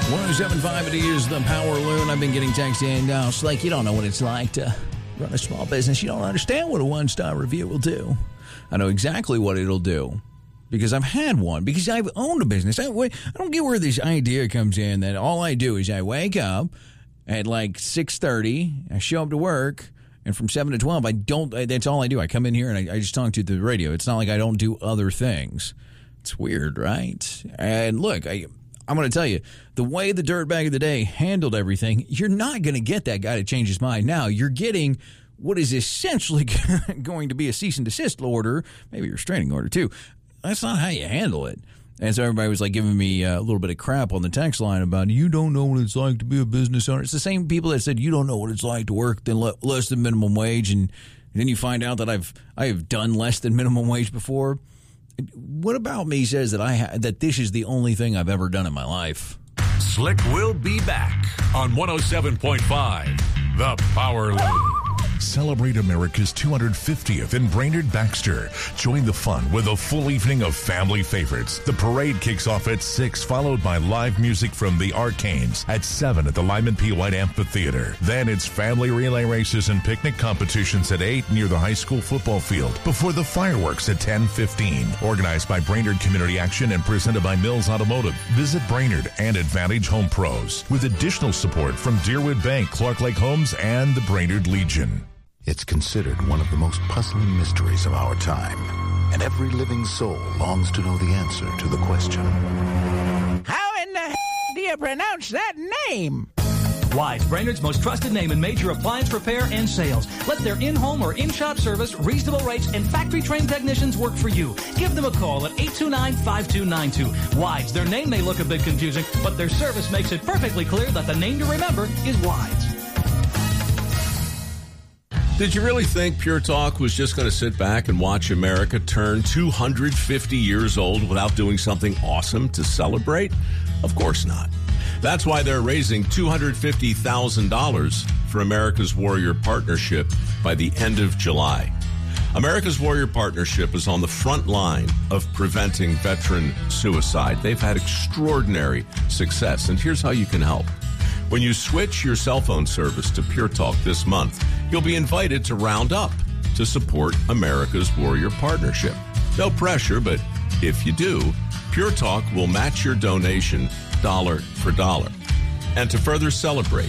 107.5, it is the Power Loon. I've been getting texts in. It's like, you don't know what it's like to run a small business. You don't understand what a one-star review will do. I know exactly what it'll do because I've had one, because I've owned a business. I don't get where this idea comes in that all I do is I wake up at like 6:30, I show up to work, and from 7 to 12, that's all I do. I come in here and I just talk to the radio. It's not like I don't do other things. It's weird, right? And look, I'm going to tell you, the way the dirtbag of the day handled everything, you're not going to get that guy to change his mind now. You're getting what is essentially going to be a cease and desist order, maybe a restraining order too. That's not how you handle it. And so everybody was like giving me a little bit of crap on the text line about, you don't know what it's like to be a business owner. It's the same people that said, you don't know what it's like to work less than minimum wage. And then you find out that I have done less than minimum wage before. What about me says that this is the only thing I've ever done in my life? Slick will be back on 107.5, The Power Loon. Celebrate America's 250th in Brainerd Baxter. Join the fun with a full evening of family favorites. The parade kicks off at 6, followed by live music from the Arcanes at 7 at the Lyman P. White Amphitheater. Then it's family relay races and picnic competitions at 8 near the high school football field before the fireworks at 10:15. Organized by Brainerd Community Action and presented by Mills Automotive. Visit Brainerd and Advantage Home Pros with additional support from Deerwood Bank, Clark Lake Homes, and the Brainerd Legion. It's considered one of the most puzzling mysteries of our time, and every living soul longs to know the answer to the question. How in the hell do you pronounce that name? Wides, Brainerd's most trusted name in major appliance repair and sales. Let their in-home or in-shop service, reasonable rates, and factory-trained technicians work for you. Give them a call at 829-5292. Wides, their name may look a bit confusing, but their service makes it perfectly clear that the name to remember is Wides. Did you really think Pure Talk was just going to sit back and watch America turn 250 years old without doing something awesome to celebrate? Of course not. That's why they're raising $250,000 for America's Warrior Partnership by the end of July. America's Warrior Partnership is on the front line of preventing veteran suicide. They've had extraordinary success, and here's how you can help. When you switch your cell phone service to Pure Talk this month, you'll be invited to round up to support America's Warrior Partnership. No pressure, but if you do, Pure Talk will match your donation dollar for dollar. And to further celebrate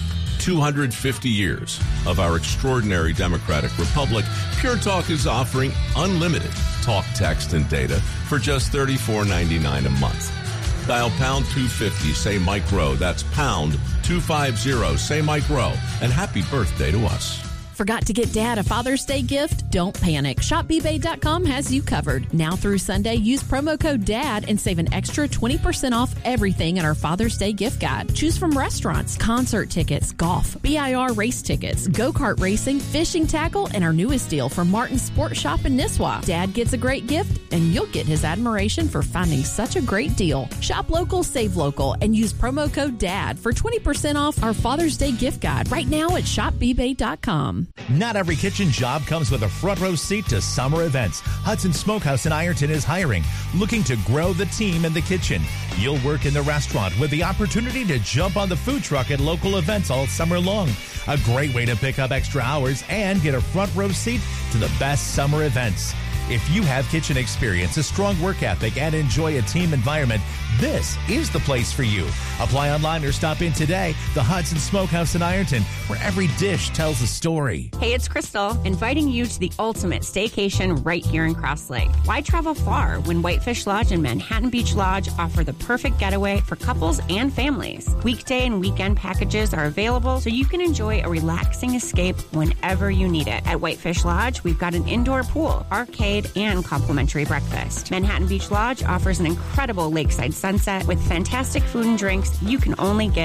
250 years of our extraordinary democratic republic, Pure Talk is offering unlimited talk, text, and data for just $34.99 a month. Dial pound 250, say Mike Rowe. That's pound 250, say Mike Rowe. And happy birthday to us. Forgot to get Dad a Father's Day gift? Don't panic. ShopBeBay.com has you covered. Now through Sunday, use promo code DAD and save an extra 20% off everything in our Father's Day gift guide. Choose from restaurants, concert tickets, golf, BIR race tickets, go-kart racing, fishing tackle, and our newest deal from Martin's Sports Shop in Nisswa. Dad gets a great gift, and you'll get his admiration for finding such a great deal. Shop local, save local, and use promo code DAD for 20% off our Father's Day gift guide right now at ShopBeBay.com. Not every kitchen job comes with a front row seat to summer events. Hudson Smokehouse in Ironton is hiring, looking to grow the team in the kitchen. You'll work in the restaurant with the opportunity to jump on the food truck at local events all summer long. A great way to pick up extra hours and get a front row seat to the best summer events. If you have kitchen experience, a strong work ethic, and enjoy a team environment, this is the place for you. Apply online or stop in today. The Hudson Smokehouse in Ironton, where every dish tells a story. Hey, it's Crystal, inviting you to the ultimate staycation right here in Cross Lake. Why travel far when Whitefish Lodge and Manhattan Beach Lodge offer the perfect getaway for couples and families? Weekday and weekend packages are available so you can enjoy a relaxing escape whenever you need it. At Whitefish Lodge, we've got an indoor pool, arcade, and complimentary breakfast. Manhattan Beach Lodge offers an incredible lakeside sunset with fantastic food and drinks you can only get